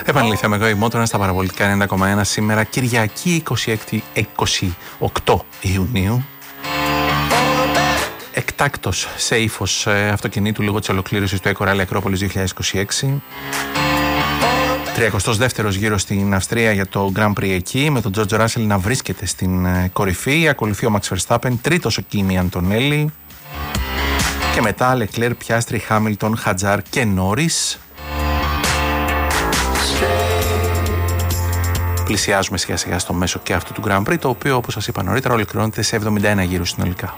Επαναλήφθαμε εγώ η Μότορα στα παραπολιτικά 90,1 σήμερα Κυριακή 28 Ιουνίου. Εκτάκτος σε ύφος αυτοκινήτου λόγω της ολοκλήρωσης του Eco Rally Ακρόπολης 2026. 32ος γύρος στην Αυστρία για το Grand Prix εκεί, με τον George Russell να βρίσκεται στην κορυφή. Ακολουθεί ο Max Verstappen, τρίτος ο Kimi Antonelli. Και μετά Leclerc, Piastri, Hamilton, Hadjar και Norris. Πλησιάζουμε σιγά σιγά στο μέσο και αυτού του Grand Prix, το οποίο όπως σας είπα νωρίτερα ολοκληρώνεται σε 71 γύρους συνολικά.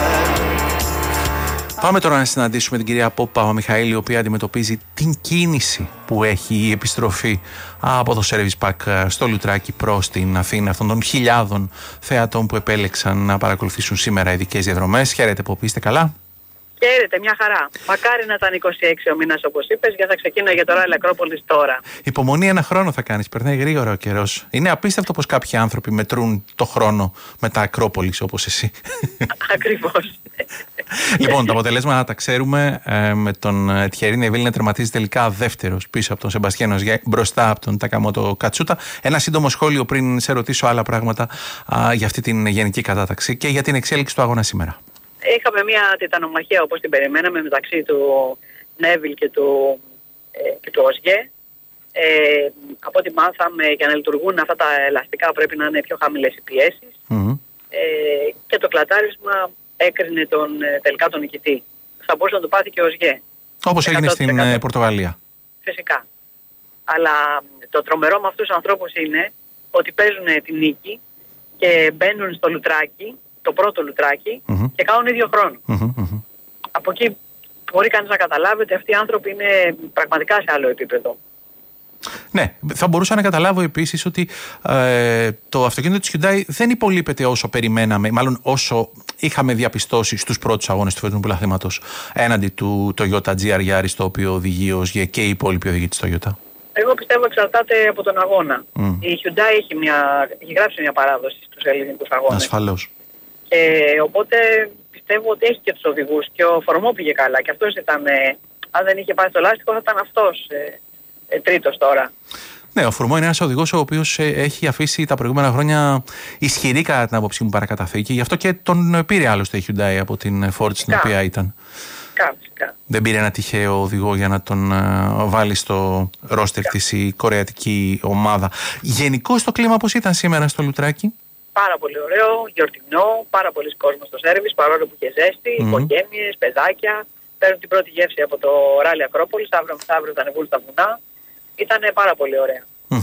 Πάμε τώρα να συναντήσουμε την κυρία Πόπα Μιχαήλ, η οποία αντιμετωπίζει την κίνηση που έχει η επιστροφή από το Service Park στο Λουτράκι προς την Αθήνα, αυτών των χιλιάδων θεατών που επέλεξαν να παρακολουθήσουν σήμερα ειδικές διαδρομές. Χαίρετε Πόπη, είστε καλά? Χαίρετε, μια χαρά. Μακάρι να ήταν 26 ο μήνας όπως είπες, γιατί θα ξεκίνω για το Rally Ακρόπολης τώρα. Υπομονή ένα χρόνο θα κάνεις, περνάει γρήγορα ο καιρός. Είναι απίστευτο πως κάποιοι άνθρωποι μετρούν το χρόνο με τα Ακρόπολης όπως εσύ. Ακριβώς. Λοιπόν, τα αποτελέσματα τα ξέρουμε. Με τον Thierry Neuville να τερματίζει τελικά δεύτερος πίσω από τον Σεμπαστιάν Οζιέ, μπροστά από τον Τακαμότο Κατσούτα. Ένα σύντομο σχόλιο πριν σε ρωτήσω άλλα πράγματα για αυτή την γενική κατάταξη και για την εξέλιξη του αγώνα σήμερα. Είχαμε μια τιτανομαχία όπως την περιμέναμε μεταξύ του Νέβιλ και του Οζιέ. Από ό,τι μάθαμε, για να λειτουργούν αυτά τα ελαστικά πρέπει να είναι πιο χαμηλές οι πιέσεις. Και το κλατάρισμα έκρινε τελικά τον νικητή. Θα μπορούσε να το πάθει και ο Οζιέ. Όπως έγινε στην Πορτογαλία. Φυσικά. Αλλά το τρομερό με αυτούς τους ανθρώπους είναι ότι παίζουν τη νίκη και μπαίνουν στο λουτράκι, το πρώτο λουτράκι, και κάνουν ίδιο χρόνο. Από εκεί μπορεί κανείς να καταλάβει ότι αυτοί οι άνθρωποι είναι πραγματικά σε άλλο επίπεδο. Ναι, θα μπορούσα να καταλάβω επίσης ότι το αυτοκίνητο της Hyundai δεν υπολείπεται όσο περιμέναμε, μάλλον όσο είχαμε διαπιστώσει στους πρώτους αγώνες του φετινού πρωταθλήματος έναντι του Toyota GR Yaris, το οποίο οδηγεί ως και οι υπόλοιποι οδηγοί της Toyota. Εγώ πιστεύω εξαρτάται από τον αγώνα. Η Hyundai έχει γράψει μια παράδοση στους ελληνικούς αγώνες. Ασφαλώς. Και οπότε πιστεύω ότι έχει και τους οδηγούς και ο Φορμό πήγε καλά και αυτός ήταν, αν δεν είχε πάρει το λάστιχο θα ήταν αυτός τρίτος τώρα. Ναι, ο Φουρμό είναι ένας οδηγός ο οποίος έχει αφήσει τα προηγούμενα χρόνια ισχυρή κατά την άποψή μου παρακαταθήκη, γι' αυτό και τον πήρε άλλωστε η Hyundai από την Ford στην οποία ήταν. Φυσικά. Δεν πήρε ένα τυχαίο οδηγό για να τον βάλει στο ρόστερ της η κορεατική ομάδα. Γενικώς το κλίμα πώς ήταν σήμερα στο Λουτράκι? Πάρα πολύ ωραίο, γιορτινό, πάρα πολλοί κόσμος στο σέρβις, παρόλο που είχε ζέστη, οικογένειες, παιδάκια. Παίρνουν την πρώτη γεύση από το Rally Ακρόπολης, αύριο μεθαύριο θα ανεβούν στα βουνά. Ήταν πάρα πολύ ωραία.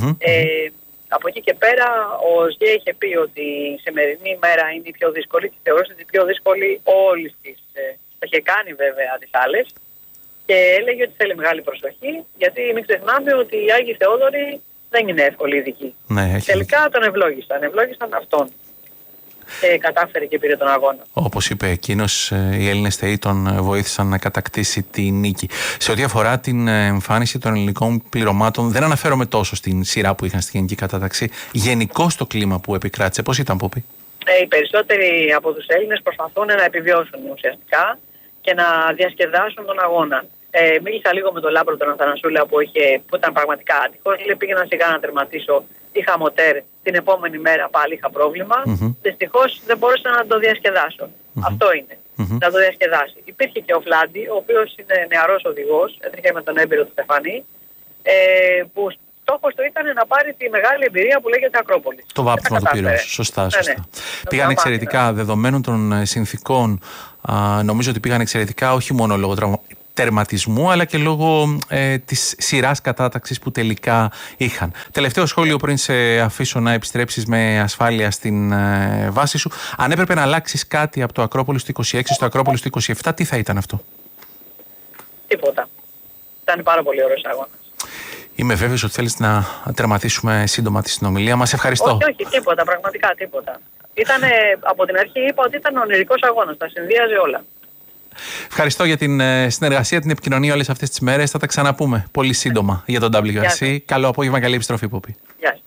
Από εκεί και πέρα ο Οζιέ είχε πει ότι η σημερινή μέρα είναι η πιο δύσκολη και θεωρούσε την πιο δύσκολη όλης της. Το είχε κάνει βέβαια τις άλλες και έλεγε ότι θέλει μεγάλη προσοχή, γιατί μην ξεχνάμε ότι οι Άγιοι Θεόδωροι δεν είναι εύκολοι ειδικοί. Ναι, τελικά τον ευλόγησαν αυτόν. Και κατάφερε και πήρε τον αγώνα. Όπως είπε εκείνος, οι Έλληνες θεοί τον βοήθησαν να κατακτήσει τη νίκη. Σε ό,τι αφορά την εμφάνιση των ελληνικών πληρωμάτων, δεν αναφέρομαι τόσο στην σειρά που είχαν στη γενική κατάταξη. Γενικώς το κλίμα που επικράτησε, πώς ήταν, Πόπη? Οι περισσότεροι από τους Έλληνες προσπαθούν να επιβιώσουν ουσιαστικά και να διασκεδάσουν τον αγώνα. Μίλησα λίγο με τον Λάμπρο τον Αθανασούλα που ήταν πραγματικά άτυχος. Λέει πήγαινα σιγά να τερματίσω, είχα μοτέρ, την επόμενη μέρα πάλι είχα πρόβλημα. Δυστυχώς δεν μπόρεσα να το διασκεδάσω. Αυτό είναι, να το διασκεδάσει. Υπήρχε και ο Φλάντι, ο οποίος είναι νεαρός οδηγός, έτρεχε με τον έμπειρο του Στεφανή, που στόχος του ήταν να πάρει τη μεγάλη εμπειρία που λέγεται Ακρόπολη. Το βάπτισμα του πήρε. Σωστά. Ναι. Πήγαν εξαιρετικά, δεδομένων των συνθήκων. Νομίζω ότι πήγαν εξαιρετικά όχι μόνο λόγω τερματισμού, αλλά και λόγω της σειράς κατάταξης που τελικά είχαν. Τελευταίο σχόλιο πριν σε αφήσω να επιστρέψεις με ασφάλεια στην βάση σου. Αν έπρεπε να αλλάξεις κάτι από το Ακρόπολης του 26 στο Ακρόπολης του 27, τι θα ήταν αυτό? Τίποτα. Ήταν πάρα πολύ ωραίος αγώνας. Είμαι βέβαιος ότι θέλεις να τερματίσουμε σύντομα τη συνομιλία μας. Ευχαριστώ. Όχι, τίποτα, πραγματικά τίποτα. Από την αρχή είπα ότι ήταν ονειρικός αγώνας, τα συνδύαζε όλα. Ευχαριστώ για την συνεργασία, την επικοινωνία όλες αυτές τις μέρες. Θα τα ξαναπούμε πολύ σύντομα για τον WRC. Καλό απόγευμα, καλή επιστροφή, Πόπη. Γεια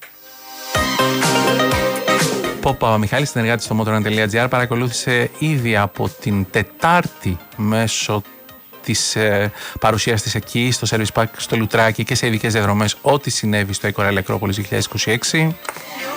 σας. Πόπα Μιχάλης, συνεργάτης στο motorrun.gr, παρακολούθησε ήδη από την Τετάρτη μέσω της παρουσίας της εκεί, στο Service Park, στο Λουτράκι και σε ειδικές διαδρομές, ό,τι συνέβη στο Eco Rail Acropolis 2026.